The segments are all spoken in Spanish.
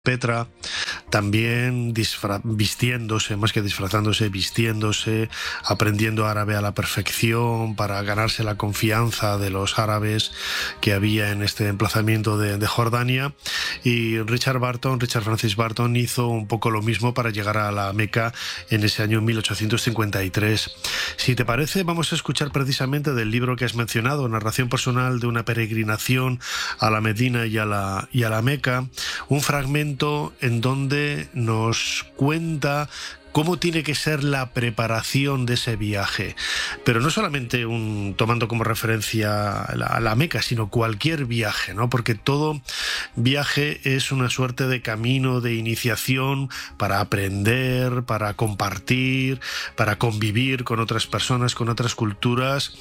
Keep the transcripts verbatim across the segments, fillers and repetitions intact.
Petra, también disfra- vistiéndose, más que disfrazándose, vistiéndose, aprendiendo árabe a la perfección para ganarse la confianza de los árabes que había en este emplazamiento de, de Jordania. Y Richard Barton, Richard Francis Barton, hizo un poco lo mismo para llegar a la Meca en ese año mil ochocientos cincuenta y tres. Si te parece, vamos a escuchar precisamente del libro que has mencionado, Narración personal de una peregrinación a la Medina y a la, y a la Meca, un fragmento en donde nos cuenta cómo tiene que ser la preparación de ese viaje, pero no solamente un, tomando como referencia la, la Meca, sino cualquier viaje, ¿no? Porque todo viaje es una suerte de camino de iniciación para aprender, para compartir, para convivir con otras personas, con otras culturas,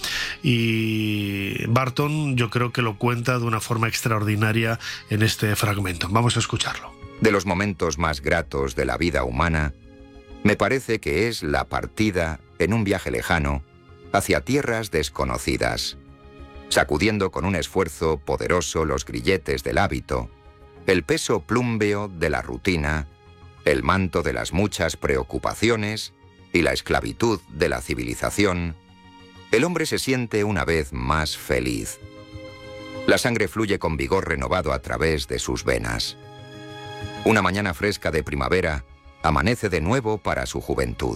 y Barton yo creo que lo cuenta de una forma extraordinaria en este fragmento. Vamos a escucharlo. De los momentos más gratos de la vida humana, me parece que es la partida en un viaje lejano hacia tierras desconocidas, sacudiendo con un esfuerzo poderoso los grilletes del hábito, el peso plúmbeo de la rutina, el manto de las muchas preocupaciones y la esclavitud de la civilización. El hombre se siente una vez más feliz. La sangre fluye con vigor renovado a través de sus venas. Una mañana fresca de primavera amanece de nuevo para su juventud.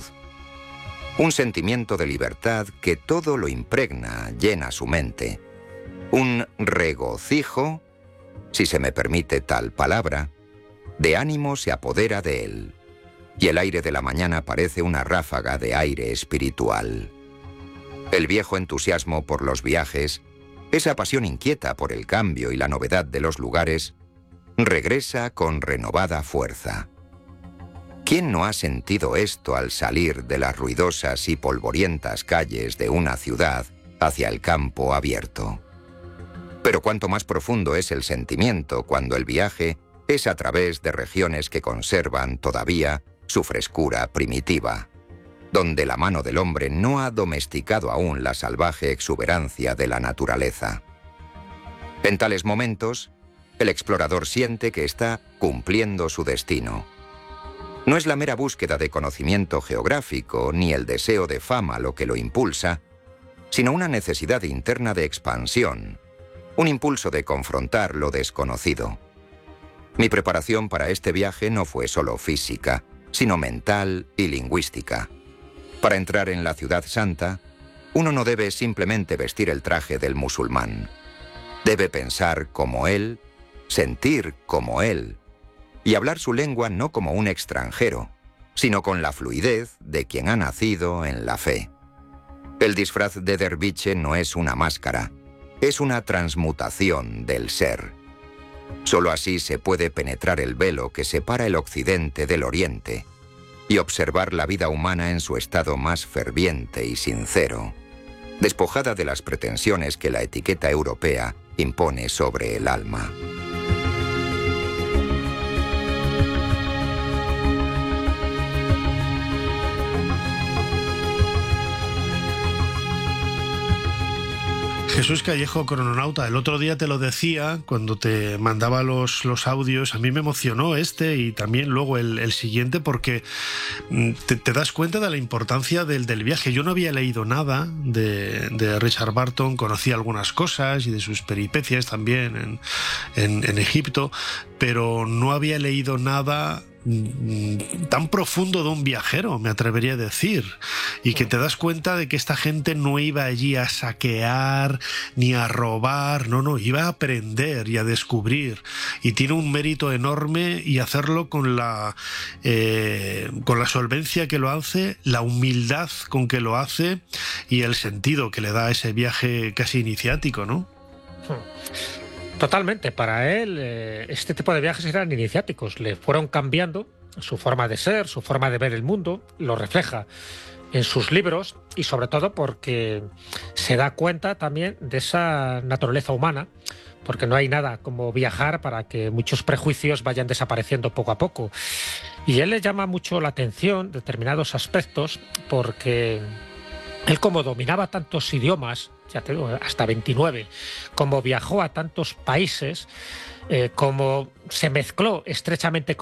Un sentimiento de libertad que todo lo impregna, llena su mente. Un regocijo, si se me permite tal palabra, de ánimo se apodera de él, y el aire de la mañana parece una ráfaga de aire espiritual. El viejo entusiasmo por los viajes, esa pasión inquieta por el cambio y la novedad de los lugares, regresa con renovada fuerza. ¿Quién no ha sentido esto al salir de las ruidosas y polvorientas calles de una ciudad hacia el campo abierto? Pero cuánto más profundo es el sentimiento cuando el viaje es a través de regiones que conservan todavía su frescura primitiva, donde la mano del hombre no ha domesticado aún la salvaje exuberancia de la naturaleza. En tales momentos, el explorador siente que está cumpliendo su destino. No es la mera búsqueda de conocimiento geográfico ni el deseo de fama lo que lo impulsa, sino una necesidad interna de expansión, un impulso de confrontar lo desconocido. Mi preparación para este viaje no fue solo física, sino mental y lingüística. Para entrar en la Ciudad Santa, uno no debe simplemente vestir el traje del musulmán. Debe pensar como él, sentir como él, y hablar su lengua no como un extranjero, sino con la fluidez de quien ha nacido en la fe. El disfraz de derviche no es una máscara, es una transmutación del ser. Solo así se puede penetrar el velo que separa el occidente del oriente y observar la vida humana en su estado más ferviente y sincero, despojada de las pretensiones que la etiqueta europea impone sobre el alma. Jesús Callejo, crononauta, el otro día te lo decía cuando te mandaba los, los audios. A mí me emocionó este y también luego el, el siguiente, porque te, te das cuenta de la importancia del, del viaje. Yo no había leído nada de, de Richard Barton, conocía algunas cosas y de sus peripecias también en, en, en Egipto, pero no había leído nada tan profundo de un viajero, me atrevería a decir, y que te das cuenta de que esta gente no iba allí a saquear ni a robar, no, no, iba a aprender y a descubrir, y tiene un mérito enorme, y hacerlo con la eh, con la solvencia que lo hace, la humildad con que lo hace y el sentido que le da a ese viaje casi iniciático, ¿no? Totalmente, para él eh, este tipo de viajes eran iniciáticos, le fueron cambiando su forma de ser, su forma de ver el mundo, lo refleja en sus libros y sobre todo porque se da cuenta también de esa naturaleza humana, porque no hay nada como viajar para que muchos prejuicios vayan desapareciendo poco a poco. Y él le llama mucho la atención determinados aspectos porque Él, como dominaba tantos idiomas, ya te digo, hasta veintinueve, como viajó a tantos países, eh, como se mezcló estrechamente